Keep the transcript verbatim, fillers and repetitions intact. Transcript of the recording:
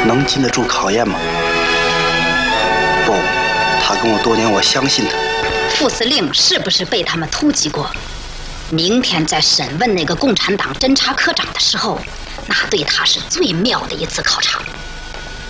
能经得住考验吗？不，他跟我多年，我相信他。 副司令是不是被他们突击过？明天在审问那个共产党侦察科长的时候，那对他是最妙的一次考察。